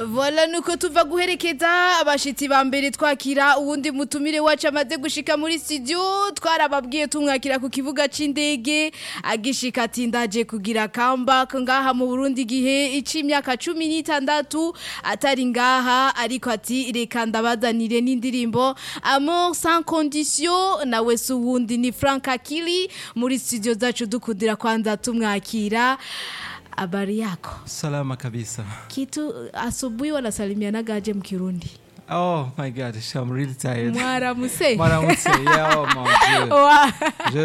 Voilà nuko tuva guherekeza abashitsi ba mbere twakira uwundi mutumire wacu amaze gushika muri studio twarababwiye tumwakira ku kibuga c'indege agishika ati ndaje kugira comeback ngaha mu Burundi gihe ic'imyaka 16 atari ngaha ariko ati reka ndabazanire n'indirimbo Amour sans condition nawe suwundi ni Frank Akili muri studio zacu dukundira kwanza tumwakira. Habari yako? Salama kabisa. Kitu asubuhi wanasalimiana gaje mkirundi? Oh my God, I'm really tired. Mwaramuse. Mwaramuse, yeah, oh mon Dieu.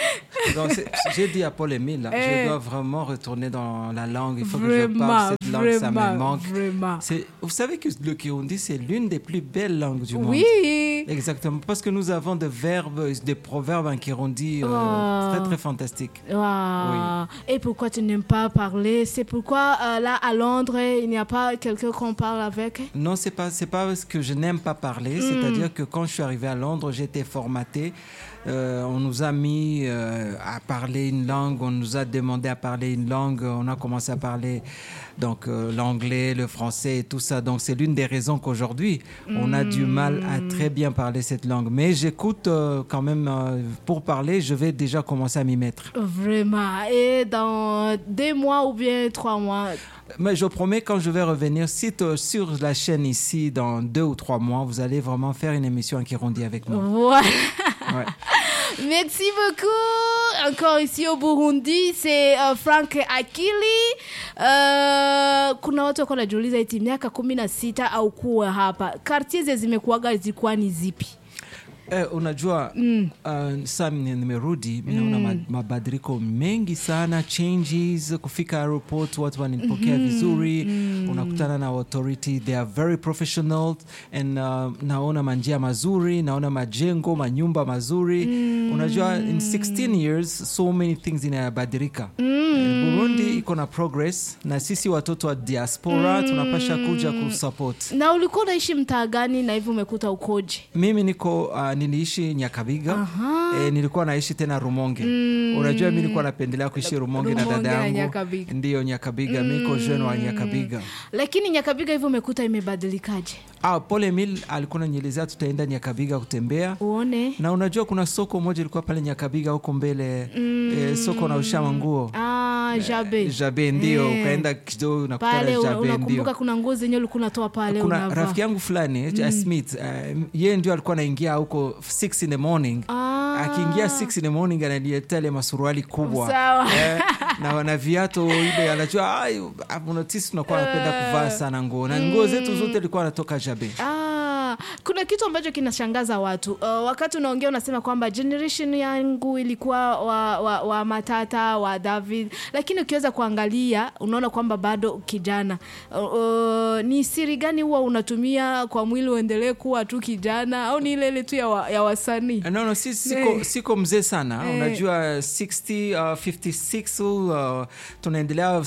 J'ai dit à Paul Émile, là, je dois vraiment retourner dans la langue. Il faut que je parle cette langue, ça me manque. Vraiment. Vous savez que le Kirundi, c'est l'une des plus belles langues du monde. Oui. Exactement, parce que nous avons des verbes, des proverbes en Kirundi très très fantastiques. Wow. Oui. Et pourquoi tu n'aimes pas parler? C'est pourquoi là à Londres, il n'y a pas quelqu'un qu'on parle avec? Non, c'est pas parce que je n'aime pas parler, c'est-à-dire que quand je suis arrivé à Londres, j'étais formaté. On nous a mis à parler une langue, on nous a demandé à parler une langue, on a commencé à parler donc l'anglais, le français et tout ça. Donc c'est l'une des raisons qu'aujourd'hui on a du mal à très bien parler cette langue. Mais j'écoute quand même pour parler, je vais déjà commencer à m'y mettre. Vraiment. Et dans 2 mois ou bien 3 mois? Mais je promets, quand je vais revenir sur la chaîne ici dans 2 ou 3 mois, vous allez vraiment faire une émission en Kirundi avec moi. Voilà. Ouais. Merci beaucoup. Encore ici au Burundi, c'est Frank Akili. Kuna watu wako najiuliza eti miaka 16 au kuwa hapa. Quartiers zimekuaga zilikuwa ni zipi? Unajua saa nimerudi naona mabadiliko mengi sana, changes. Kufika airport watu wanipokea vizuri, unakutana na authority, they are very professional, and naona manjia mazuri, naona majengo, manyumba mazuri. Unajua in 16 years so many things inabadilika. Burundi iko na progress, na sisi watoto wa diaspora tunapasha kuja kusupport. Na ulikuwa unaishi mtaa gani na hivi umekuta ukoje? Mimi niliishi Nyakabiga. Nilikuwa naishi tena Rumonge. Unajua mimi nilikuwa napendelea kuishi Rumonge na dada yangu. Ndio Nyakabiga, mimi niko jeune wa Nyakabiga. Lakini Nyakabiga hivi umekuta imebadilikaje? Paul Emile alikuwa ananielezea tutaenda Nyakabiga kutembea. Uone. Na unajua kuna soko moja ilikuwa pale Nyakabiga huko mbele, soko na ushama nguo. Jabe ndio, ukaenda kidogo unakutana Jabe ndio. Unakumbuka kuna nguo zenye ulikuwa unatoa pale unavaa. Kuna rafiki yangu fulani, Smith, yeye ndio alikuwa anaingia huko 6 in the morning. Akiingia 6 in the morning ananiletea ile masuruali kubwa. Na viatu ile anajua sisi tunakuwa tunapenda kuvaa sana nguo. Na nguo zetu zote zilikuwa natoka Jabe. Kuna kitu ambacho kinashangaza watu. Wakati unaongea unasema kwamba generation yangu ilikuwa wa Matata, wa David, lakini ukiweza kuangalia unaona kwamba bado kijana. Ni siri gani huwa unatumia kwa mwili uendelee kuwa tu kijana, au ni ile tu ya wasanii? No, siko mzee sana. Unajua 60 56 tunaendelea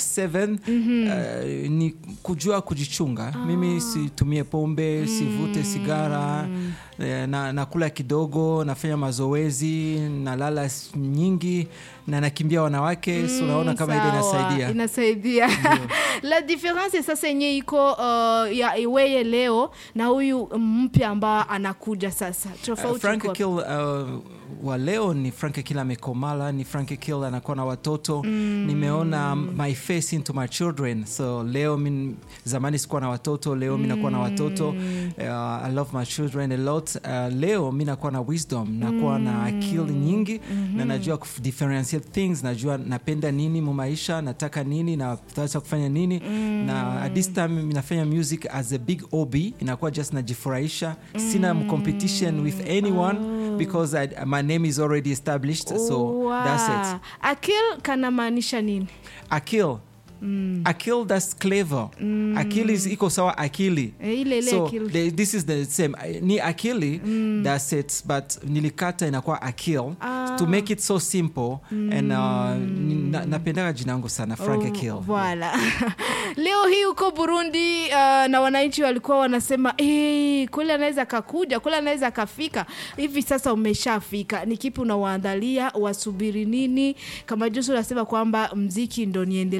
7. Ni kujua kujichunga. Mimi situmie pombe, sivute sigara, na kula kidogo, nafanya mazoezi, nalala nyingi, na nakimbia wanawake. So unaona kama ile inasaidia. La différence sasa yenyewe iko ya Iweye leo na huyu mpya ambao anakuja sasa. Tofauti Frank Akili wa leo ni Frank Akili amekomala, ni Frank Akili anakuwa na watoto. Nimeona my face into my children. So leo zamani sikuwa na watoto, leo mimi nakuwa na watoto. I love my children a lot. Leo mimi nakuwa na wisdom, nakuwa na akili nyingi, na najua differentiate things, najua napenda nini mu maisha, nataka nini, na nataka kufanya nini. Na at this time mimi nafanya music as a big hobby, inakuwa just najifurahisha. Sina competition with anyone because my name is already established. So that's it. Akil kana maanisha nini? Akil Akil, that's clever. Akili is iko sawa akili. So this is the same. Ni akili, that's it. But nilikata inakuwa akil to make it so simple. And napenda jina langu sana, Frank Akil. Voilà. Leo hii uko Burundi na wananchi walikuwa wanasema kule anaweza kakuja, kule anaweza kafika. Hivi sasa umeshafika. Ni kipi unawaandalia, wasubiri nini? Kama Joshua anasema kwamba mziki ndo niendelee kuwa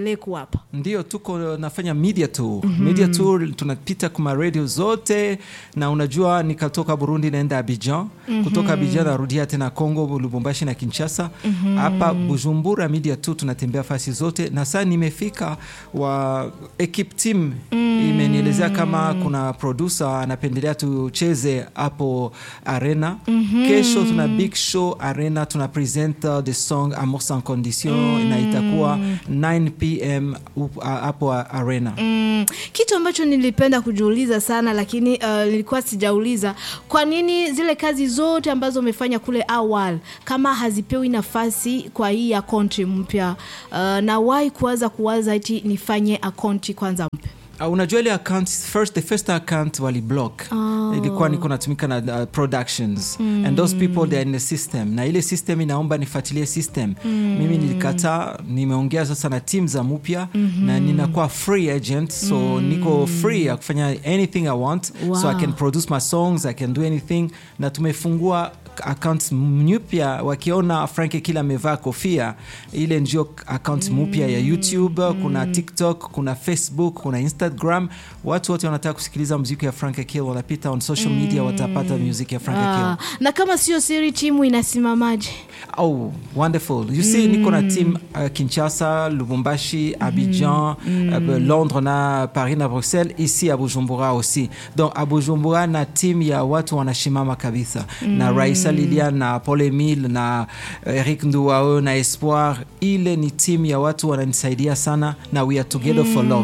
hapa? Ndio, tuko nafanya media tour. Media tour tunapita kuma radio zote, na unajua nikatoka Burundi naenda Abidjan, kutoka Abidjan narudia tena Kongo, Lubumbashi na Kinshasa. Hapa Bujumbura media tour tunatembea fasi zote, na sasa nimefika wa equipe team imenielezea kama kuna producer anapendelea tucheze hapo Arena. Kesho tuna big show Arena, tuna present the song Amour sans condition, na itakuwa 9 PM hapo Arena. Kitu ambacho nilipenda kujiuliza sana, lakini nilikuwa sijauliza, kwa nini zile kazi zote ambazo umefanya kule awali kama hazipewi nafasi kwa hii ya country mpya, na why kuwaza eti nifanye account kwanza mpya? Unajua ile account the first account wali block. Ilikuwa niko natumika na productions, and those people they are in the system, na ile system inaomba nifuatilie system. Mimi nilikataa, nimeongea sasa na team za mpya, na ninakuwa free agent, so niko free ya kufanya anything I want. So I can produce my songs, I can do anything. Na tumefungua accounts mpya, wakiona Frank Killer amevaa kofia, ile ndio account mpya ya YouTube, kuna TikTok, kuna Facebook, kuna Instagram. Watu wote wanataka kusikiliza muziki ya Frank Killer wanapita on social media, watapata music ya Frank Killer. Na kama sio siri, timu inasimamaje? Oh, wonderful. You see, niko na team Kinshasa, Lubumbashi, Abidjan, Londres na Paris na Bruxelles, ici à Bujumbura aussi. Donc à Bujumbura na team ya watu wanashimama kabisa. Na Raisa Lilian, na Paul Emile, na Eric Nduwao, na Espoir. Ile ni team ya watu wananisaidia sana, na we are together for love.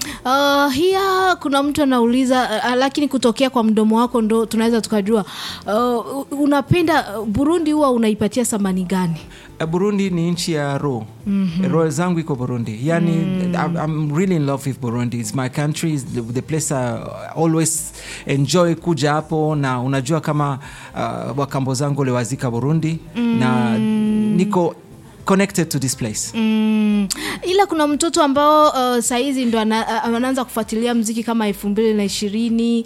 Hiya kuna mtu anauliza, lakini kutokea kwa mdomo wako ndo tunaweza tukajua, unapenda Burundi, huwa unaipatia thamani gani? Burundi ni nchi ya roho. Roho zangu iko Burundi. Yani I'm really in love with Burundi. It's my country, it's the place I always enjoy kuja hapo, na unajua kama wakambo zangu lewazika Burundi, na niko connected to this place. Ila kuna mtoto ambao saizi ndo anaanza kufuatilia muziki kama 2020,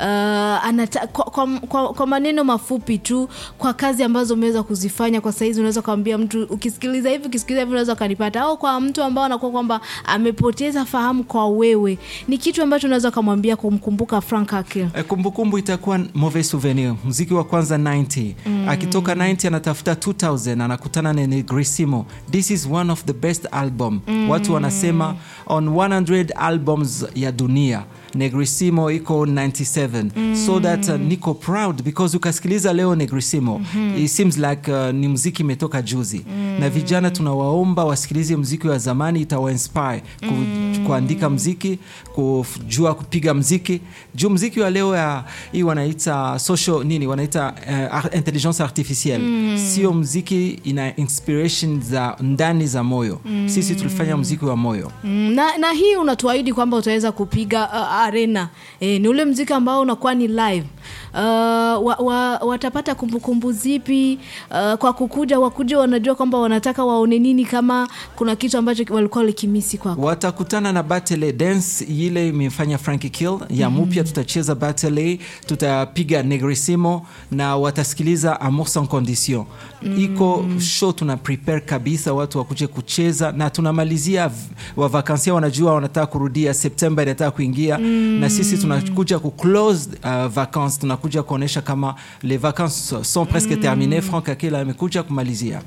kwa maneno mafupi tu, kwa kazi ambazo umeweza kuzifanya kwa saizi, unaweza kumwambia mtu ukisikiliza hivi unaweza kanipata, au kwa mtu ambao anakuwa kwamba amepoteza fahamu kwa wewe, ni kitu ambacho unaweza kumwambia kumkumbuka Frank Killer? Kumbukumbu itakuwa mauvais souvenir. Muziki wa kwanza 90, akitoka 90 anatafuta 2000, anakutana na Negrissimo. This is one of the best album. Watu wanasema on 100 albums ya dunia, Negrissimo iko 97. So that niko proud, because ukasikiliza leo Negrissimo, it seems like ni muziki imetoka juzi. Na vijana tunawaomba wasikilize muziki wa zamani, itawa inspire kuandika muziki, kujua kupiga muziki. Juu muziki wa leo ya hii wanaita social nini, wanaita intelligence artificielle. Sio muziki ina inspiration za ndani za moyo. Sisi tulifanya muziki wa moyo. Na hii unatuahidi kwamba utaweza kupiga Arena. Ni ule muziki ambao unakuwa ni live. Watapata kumbukumbu zipi kwa wakuje wanajua kwamba wanataka waone nini, kama kuna kitu ambacho walikuwa likimisi kwako? Watakutana na Battle Dance ile imefanya Frank Killer ya mpya. Tutacheza Battle, tutapiga Negrissimo, na watasikiliza Amour sans condition. Iko show tuna prepare kabisa, watu wakuje kucheza, na tunamalizia wa vacances wanajua wanataka kurudia, September inataka kuingia, na sisi tunakuja ku close vacances, tunakuja kuonesha kama les vacances sont presque terminées. Frank Killer amekuja kumalizia.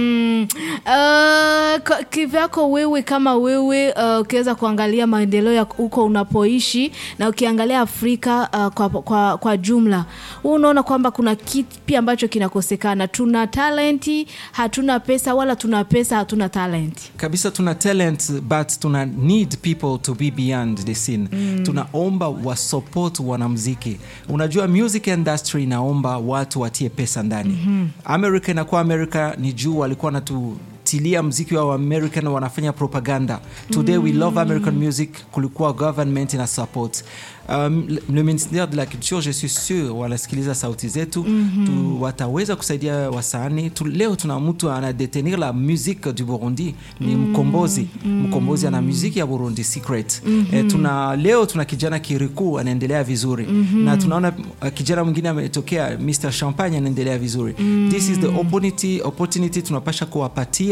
Kivyako wewe, kama wewe ukiweza kuangalia maendeleo ya huko unapoishi, na ukiangalia Afrika kwa jumla, unaona kwamba kuna kipi ambacho kinakosekana? Tuna talenti, hatuna pesa, wala tuna pesa, hatuna talent? Kabisa tuna talent, but tuna need people to be beyond the scene. Tunaomba wa support wanamuziki. Unajua music industry inaomba watu watie pesa ndani. America inakuwa America, ni juu walikuwa tilia muziki wa American wanafanya propaganda. Today we love American music, kulikuwa government ina support. Le ministère de la culture, je suis sûr wanasikiliza sauti zetu, wataweza kusaidia wasanii. Leo tuna mtu anadetenir la musique du Burundi, ni mkombozi ana muziki ya Burundi Secret. Leo tuna kijana Kirikou anaendelea vizuri, na tunaona kijana mwingine ametokea Mr Champagne anaendelea vizuri. This is the opportunity tunapasha kuwapatia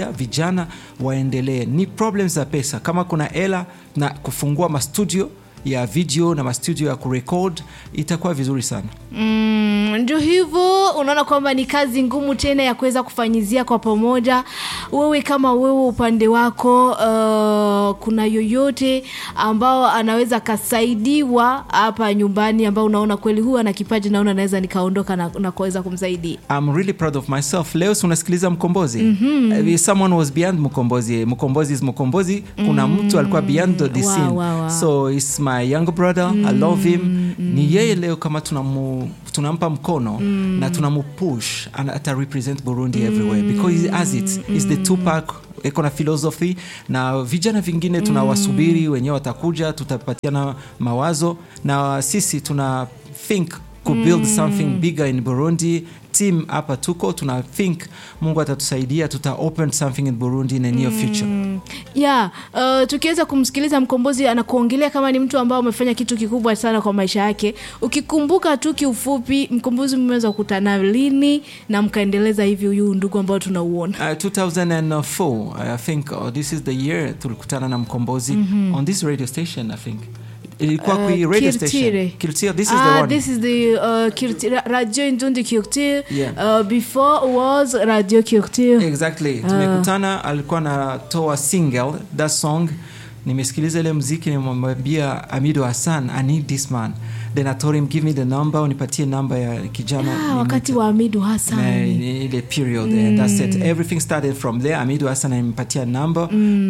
kuendelea, vijana waendelee. Ni problems za pesa. Kama kuna hela na kufungua mastudio ya video na mastudio ya kurecord, itakuwa vizuri sana. Ndio hivyo, unaona kwamba ni kazi ngumu tena ya kuweza kufanyizia kwa pamoja. Wewe kama wewe upande wako, kuna yoyote ambao anaweza kasaidiwa hapa nyumbani ambao unaona kweli huwa na kipaji naona naweza nikaondoka na kuweza kumsaidia? I'm really proud of myself. Leo unasikiliza Mkombozi. Someone was beyond Mkombozi. Mkombozi is Mkombozi. Kuna mtu alikuwa beyond the scene. Wow. So it's my younger brother. I love him. Ni yeye leo kama tunampa mkono na tunamupush and ata represent Burundi everywhere because as it's the Tupac eko philosophy na vijana vingine tunawasubiri wenyewe watakuja, tutapatiana mawazo na sisi tuna think to build something bigger in Burundi. Team hapa tuko tuna think Mungu atatusaidia, tuta open something in Burundi in the near future. Yeah, tukiweza kumsikiliza Mkombozi anakuongelea kama ni mtu ambao amefanya kitu kikubwa sana kwa maisha yake. Ukikumbuka tu kiufupi, Mkombozi mmeweza kukutana lini na mkaendeleza hivi huyu ndugu ambao tunauona? 2004 I think this is the year tulikutana na Mkombozi on this radio station. I think ilikuwa kwa radio station Kiltire. This is the one. This is the Kiltire, Radio Indundi Kiltire. Before was Radio Kiltire. Exactly. Tumekutana, alikuwa anatoa single, that song. Nimesikiliza ile muziki, nimemwambia Amido Hassan, I need this man. Then I told him give me the number, unipatie number ya kijana. Wakati wa Amido Hassan. Ile period and that's it. Everything started from there. Amido Hassan nimpatia number.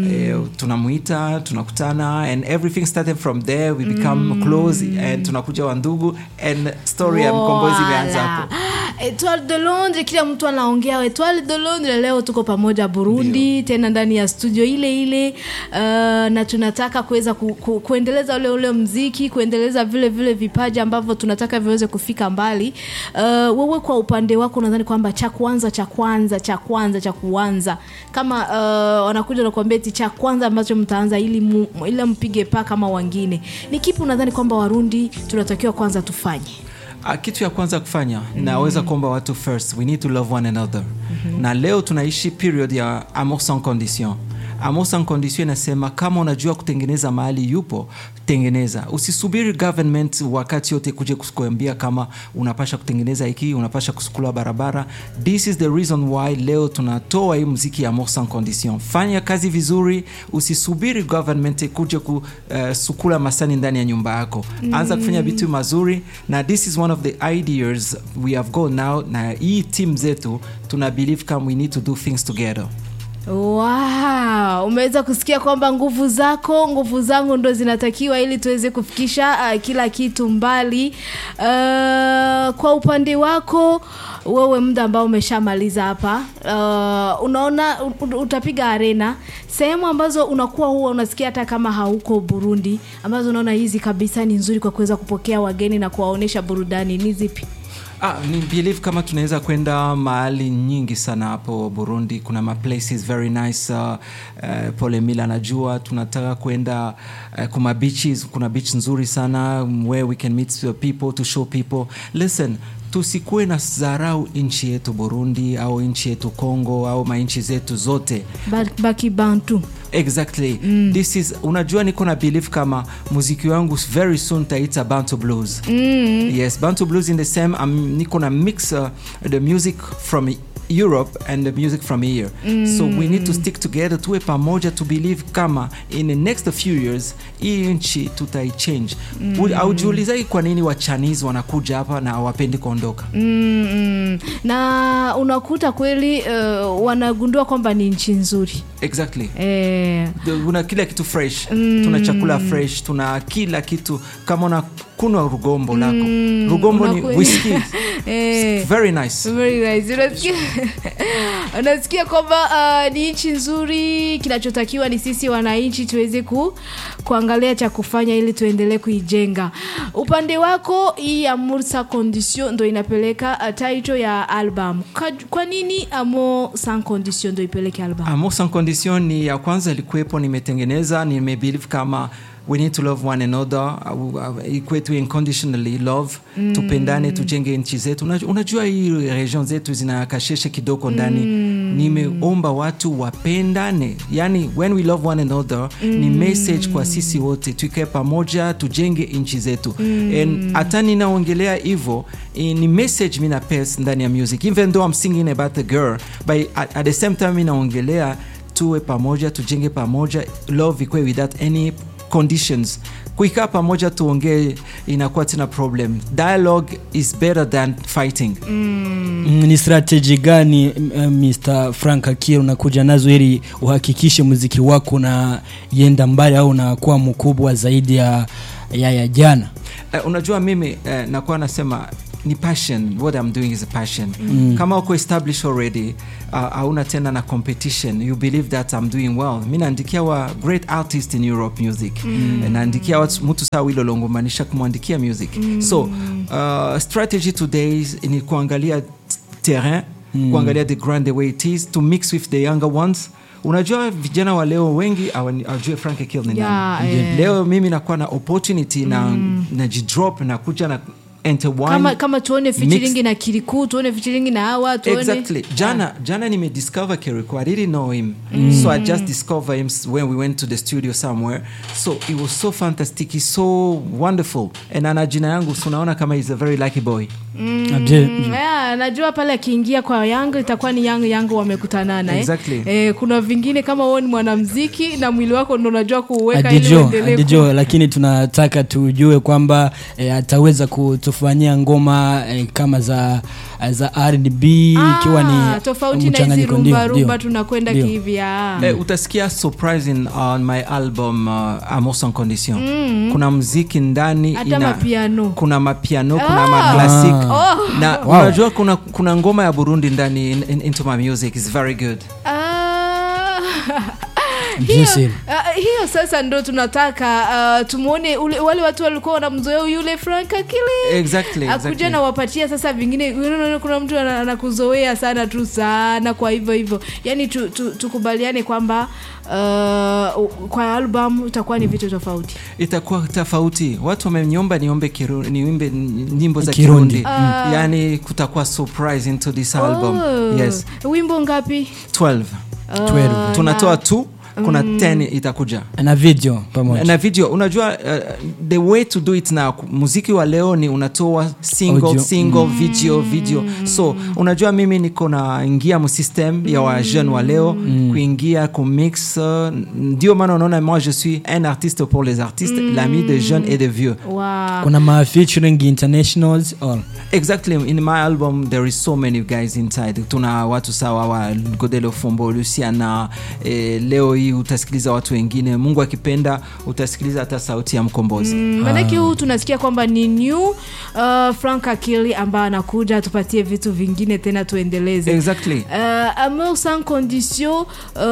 Tunamuita, tunakutana and everything started from there. We become close and tunakuja wandugu and story ya Mkombozi imeanza hapo. Etoile de Londres, kila mtu anaongea Etoile de Londres. Leo tuko pamoja Burundi, tena ndani ya studio ile na tunataka kuweza kuendeleza ule muziki, kuendeleza vile vipaji ambavyo tunataka viweze kufika mbali. Wewe kwa upande wako unadhani kwamba cha kuanza kama wanakuja na kuambia cha kwanza ambacho mtaanza ili mpige pa kama wengine, ni kipi unadhani kwamba Warundi tunatakiwa kwanza tufanye? Kitu ya kwanza kufanya naweza kuomba watu first, we need to love one another. Na leo tunaishi period ya amour sans condition. Amour sans condition inasema kama unajua kutengeneza mahali yupo, tengeneza. Usisubiri government wakati yote kuje kukuambia kama unapasha kutengeneza hiki, unapasha kusukula barabara. This is the reason why leo tunatoa hii muziki ya Amour sans condition. Fanya kazi vizuri, usisubiri government kuje kusukula masani ndani ya nyumba yako. Anza kufanya vitu mazuri, na this is one of the ideas we have got now. Na hii team zetu tuna believe kama we need to do things together. Wow, umeweza kusikia kwamba nguvu zangu ndo zinatakiwa ili tuweze kufikisha kila kitu mbali. Kwa upande wako wewe, muda ambao umeshamaliza hapa, unaona utapiga arena sehemu ambazo unakuwa huwa unasikia hata kama hauko Burundi, ambazo unaona hizi kabisa ni nzuri kwa kuweza kupokea wageni na kuwaonesha burudani, ni zipi? Ni believe kama tunaweza kwenda mahali nyingi sana hapo Burundi. Kuna ma places very nice. Pole Mila najua tunataka kwenda kuma beaches. Kuna beach nzuri sana where we can meet people, to show people. Listen, tusikue na zarau nchi yetu Burundi au nchi yetu Kongo au mainchi zetu zote. Baki Bantu. Exactly. This is, unajua niko na believe kama muziki wangu very soon taita Bantu Blues. Yes, Bantu Blues in the same, niko na mix the music from Europe and the music from here. So we need to stick together, tuwe pamoja, to believe kama in the next few years hii nchi tutai-change. Aujiuliza kwa nini wa Chinese wanakuja hapa na hawapendi kuondoka? Na unakuta kweli wanagundua kwamba ni nchi nzuri. Exactly. Tuna kila kitu fresh. Tuna chakula fresh, tuna kila kitu. Kama unakunywa rugombo lako. Rugombo ni whiskey. Very nice. Very nice. Unasikia kwamba ni nchi nzuri. Kinachotakiwa ni sisi wananchi tuweze kuangalia cha kufanya ili tuendelee kuijenga. Upande wako hii Amour sans condition ndo inapeleka title ya album. Kwa nini Amour sans condition ndo ipeleke album? Amour sans condition ni ya kwanza ilikuwepo, nimetengeneza, nimebelieve kama we need to love one another, equate unconditionally love, tupendane, tujenge nchi zetu. Unajua hii region zetu zina kasheshe kidogo ndani. Nimeomba watu wapendane. Yani when we love one another, ni message kwa sisi wote, tuikae pamoja, tujenge nchi zetu. And hata ninaongelea hivyo, ni message mina pass ndani ya music. Even though I'm singing about the girl, but at the same time ninaongelea tuwe pamoja, tujenge pamoja, love ikwe without any conditions. Kuikaa pamoja tuongee inakuwa tena problem. Dialogue is better than fighting. Ni strategy gani Mr. Frank Akili unakuja nazo ili uhakikishe muziki wako na yenda mbali au unakuwa mkubwa zaidi ya jana? Unajua mimi nakuwa nasema ni passion. What I'm doing is a passion. Kama uko established already, hauna tena na competition, you believe that I'm doing well. Mimi naandikia wa great artist in Europe music. Naandikia mtu sawa Wilo Longomanisha kumwandikia music. So strategy today ni kuangalia terrain, kuangalia the ground the way it is, to mix with the younger ones. Unajua vijana wa leo wengi hawajui Frank Akili ni nani. Leo mimi nakuwa na opportunity na jidrop na kuja na kama tuone featuring na Kirikou, tuone featuring na hawa, tuone. Exactly. Jana nimediscover Kirikou. I didn't know him. So I just discovered him when we went to the studio somewhere. So it was so fantastic. He's so wonderful. And ana jina yangu, so naona kama he's a very lucky boy. Najua pale akiingia kwa Young itakuwa ni Young wamekutanana. Exactly. Kuna vingine kama wewe ni mwanamuziki na mwili wako ndio unajua kuweka ili uendelee. Adijo, lakini tunataka tujue kwamba ataweza kutufanyia ngoma kama za R&B ikiwa ni tofauti na hizi rumba tunakwenda hivi. Utasikia surprising on my album Amour sans condition. Kuna muziki ndani, kuna mapiano, kuna maclassic. Na unajua kuna ngoma ya Burundi ndani into my music. Is very good. Hiyo sasa ndo tunataka tumuone wale watu walikuwa wanamzoea yule Frank Akili. Exactly. Akuja na wapatia sasa vingine. Kuna mtu anakuzoea sana tu sana, kwa hivyo yani tukubaliane kwamba kwa album itakuwa ni vitu tofauti. Itakuwa tofauti. Watu wameniomba niimbe nyimbo za Kirundi. Yani kutakuwa surprise into this album. Yes. Wimbo ngapi? 12. Tunatoa 2. Kuna 10 itakuja na video pamoja. Na video unajua the way to do it na muziki wa leo ni unatoa single video. So unajua mimi niko na ingia mu system ya wa jeune wa leo kuingia ku mix. Ndio maana unaona moi je suis un artiste pour les artistes, l'ami des jeunes et des vieux. Wow. Kuna ma featuring internationals all. Exactly. In my album there is so many guys inside. Tuna watu sawa wa Godelo Fombo, Luciana, leo hii utasikiliza watu wengine. Mungu akipenda utasikiliza hata sauti ya Mkombozi. Manake huu tunasikia kwamba ni new Frank Akili ambaye anakuja tupatie vitu vingine tena tuendeleze. Exactly. Amour sans condition,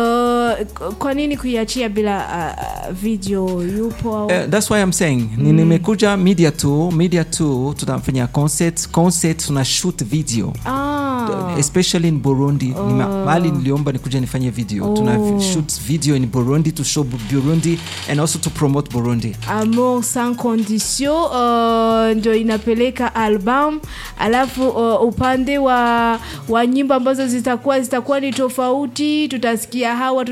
kwa nini kuiachia bila video? Yupo that's why I'm saying nimekuja media tour tutafanya concert tuna shoot video. Especially in Burundi. Mali niliomba nikuja nifanye video. Tuna shoot video in Burundi to show Burundi and also to promote Burundi. Amour sans condition ndio inapeleka album. Alafu upande wa nyimbo ambazo zitakuwa ni tofauti. Tutasikia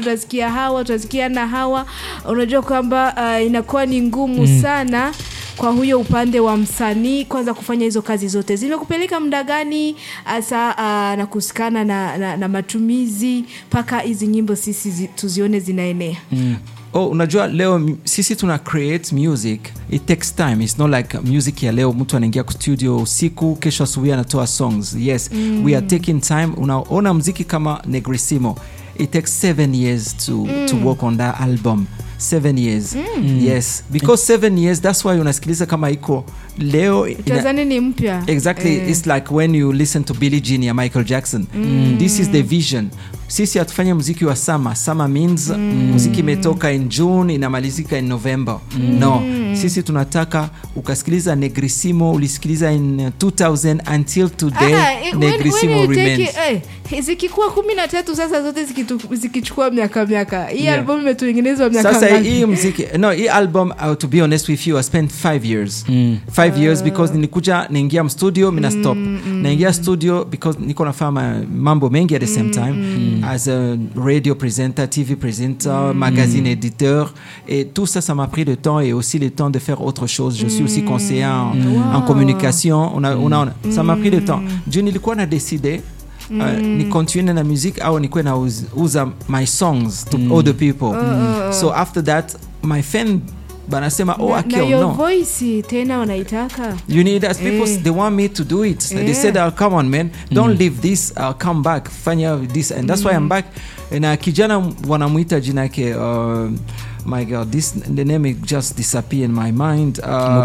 na hawa. Unajua kwamba inakuwa ni ngumu sana kwa huyo upande wa msanii kwanza kufanya hizo kazi zote. Zimekupeleka muda gani hasa na kusikana na matumizi paka hizi nyimbo sisi tuzione zinaenea? Unajua leo sisi tuna create music, it takes time. It's not like music ya leo mtu anaingia ku studio usiku kesho asubuhi anatoa songs. Yes, we are taking time. Unaona muziki kama Negrissimo, it takes 7 years to work on that album. 7 years. Yes, because 7 years, that's why unasikiliza kama iko leo Tanzania ni mpya. Exactly, it's like when you listen to Billie Jean ya Michael Jackson. This is the vision. Sisi hatufanya muziki wa summer means muziki imetoka in June inamalizika in November. No, sisi tunataka ukasikiliza Negrissimo, ulisikiliza in 2000 until today. Negrissimo remains. Zikikuwa 13 sasa zote zikichukua miaka. Hii album imetengenezwa miaka ngapi? Sasa hii muziki, no, hii album, to be honest with you, I spent 5 years. 5 years because nilikuja naingia studio mina stop. Naingia studio because niko nafanya mambo mengi at the same time. As a radio presenter, TV presenter, magazine éditeur, et tout ça m'a pris le temps et aussi le temps de faire autre chose. Je suis aussi conseiller en communication. Ça m'a pris le temps. Je nilikuwa na décidé ni continue na music au nikuwe na uza my songs to other people. So after that my fan banasema na your voice tena wanaitaka. You need as people they want me to do it. They said, come on man, don't leave this, come back, fanya this, and that's why I'm back. Na kijana wanamuita jina yake, my God, the name just disappear in my mind.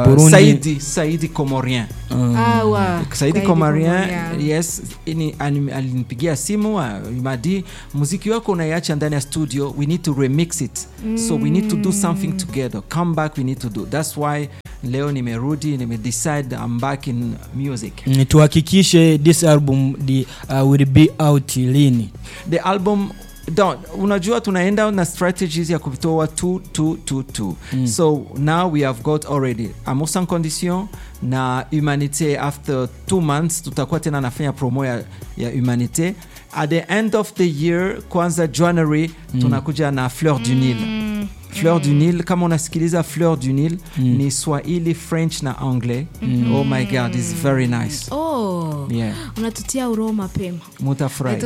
Saidi Comorien. Saidi Comorien, yes. Alinipigia simu, imadi muziki wako unaiacha ndani ya studio, we need to remix it. So we need to do something together. Come back, we need to do. That's why leo nimerudi, decide I'm back in music. Tuhakikishe this album will be out lini? The album unajua tunaenda na strategies ya kutoa 2. So now we have got already Amour sans condition na Humanité. After 2 months tutakuwa tena nafanya promo ya Humanité. At the end of the year, kwanza January, tunakuja na Fleur du Nil. Fleur du Nil, kama unasikiliza Fleur du Nil, ni Swahili, French na Anglais. Oh my God, it's very nice. Yeah. Unatutia uroho mapema. Mutafurahi.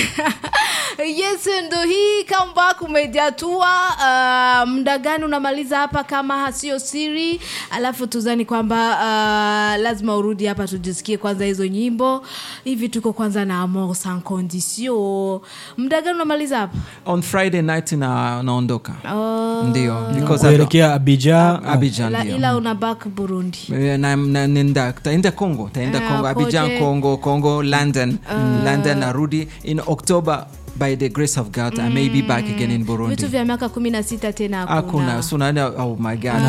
Yes, ndo hii comeback umediatua. Muda gani unamaliza hapa kama hasio siri? Alafu tuzani kwamba lazima urudi hapa tujisikie kwanza hizo nyimbo. Hivi tuko kwanza na Amour sans condition. Muda gani unamaliza hapa? On Friday night naondoka. Ndio. Because kuelekea Abidjan ndio. Ila una back Burundi. Taenda Congo. Abidjan, Congo, London. London narudi in October. By the grace of God, I may be back again in Burundi. Vitu vya miaka 16 tena hakuna. Sunana, oh my God.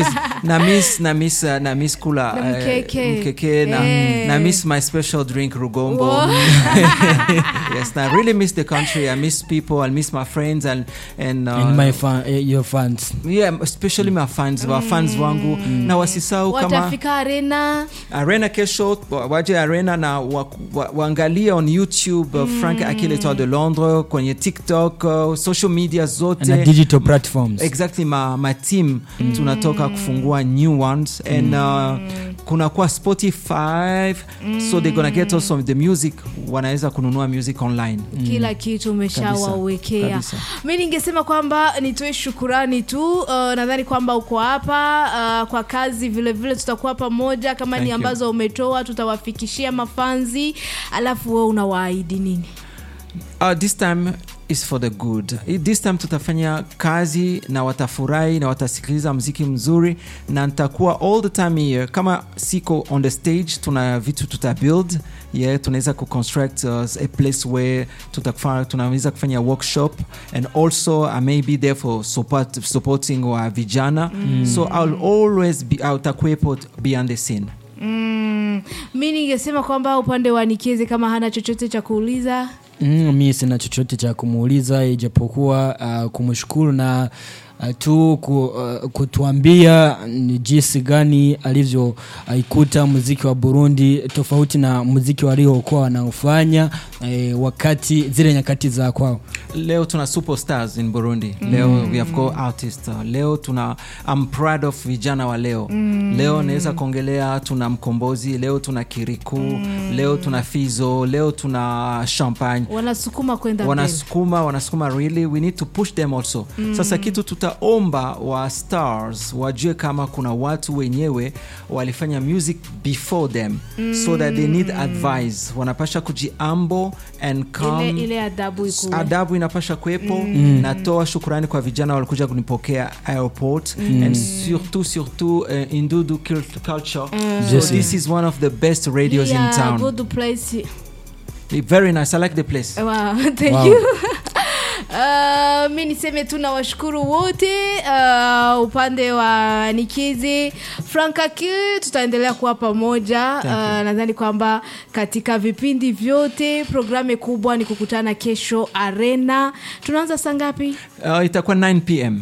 Na miss kula mkeke na miss my special drink Rugombo. Yes, I really miss the country. I miss people. I miss my friends and my your fans. Yeah, especially my fans. Wa fans wangu na wasisau kama watafika arena kesho, waje arena na waangalia on YouTube Frank Akile de Londres, kwenye TikTok, social media zote and digital platforms. Exactly, my team tunatoka kufungua new ones and kuna kwa Spotify, so they're gonna get also the music, wanaweza kununua music online. Kila kitu umeshawawekea. Mimi ningesema kwamba nitoe shukrani tu, nadhani kwamba uko hapa kwa kazi vile tutakuwa pamoja kama ni ambazo umetoa tutawafikishia mafanzi. Alafu wewe unawaahidi nini? This time is for the good. This time tutafanya kazi na watafurahi na watasikiliza muziki mzuri, na nitakuwa all the time here. Kama siko on the stage, tuna vitu tutabuild. Yeah, tunaweza construct a place where tunaweza kufanya workshop, and also I may be there for supporting wa vijana. So I'll always be utakuwepo beyond the scene. Mimi ningesema kwamba upande wa Nikeze kama hana chochote cha kuuliza. Mimi sina chochote cha kumuuliza, ijapokuwa kumshukuru na tu kutuambia ni jinsi gani alivyo ikuta muziki wa Burundi tofauti na muziki waliokuwa wanaofanya wakati zile nyakati za kwao. Leo tuna superstars in Burundi. Leo we have got artists. Leo I'm proud of vijana wa leo. Leo naweza kuongelea tuna Mkombozi, leo tuna Kiriku, leo tuna Fizo, leo tuna Champagne. Wanasukuma kwenda mbele. Wanasukuma really, we need to push them also. Sasa kitu tutaomba wa stars wajue kama kuna watu wenyewe walifanya music before them, so that they need advice. Wanapasha kujiambo and calm. Ile adabu inapasha kuepo. Natoa shukrani kwa vijana walikuja kunipokea airport, and surtout Indudu culture. So this is one of the best radios in town. Good place. Very nice. I like the place. Wow, thank you. Mimi niseme tu na washukuru wote, upande wa Nikizi, Franka Q, tutaendelea kuwa pamoja. Nadhani kwamba katika vipindi vyote programu kubwa ni kukutana kesho Arena. Tunaanza saa ngapi? Itakuwa 9 p.m.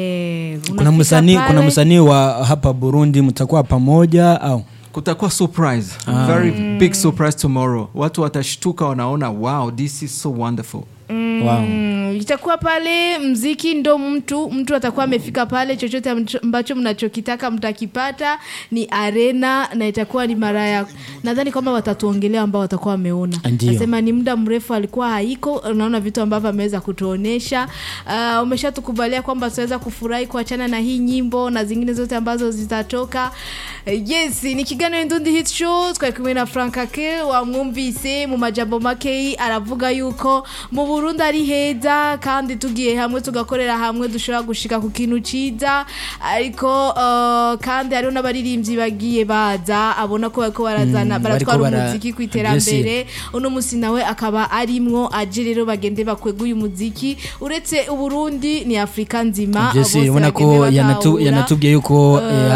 Kuna msanii wa hapa Burundi, mtakuwa pamoja au kutakuwa surprise? Very big surprise tomorrow. Watu watashtuka, wanaona wow, this is so wonderful. Wow. Itakuwa pale mziki ndo mtu atakuwa amefika pale, chochote ambacho mnachokitaka mtakipata. Ni Arena na itakuwa ni mara ya, nadhani kama watatuongelea ambao watakuwa wameona. Nasema ni muda mrefu alikuwa haiko, unaona vitu ambavyo ameweza kutuonesha. Umeshatukubalia kwamba tutaweza kufurahi kuachana na hii nyimbo na zingine zote ambazo zitatoka. Yes, ni Kiganiro Indundi Hit Show, twakumwe na Franka K wa mwumvise mu majambo make aravuga yuko mu Burundi ari heza, kandi tugiye hamwe tugakorera hamwe dushobora gushika ku kintu ciza. Ariko kandi hariho n'abaririmbyi bagiye baza, abona ko bako barazana baratwara umuziki kwiterambere. Uno musi nawe akaba arimwo aje rero bagende bakweguye umuziki. Uretse u Burundi ni Afrika nzima, abose ubona ko yanatubwiye yuko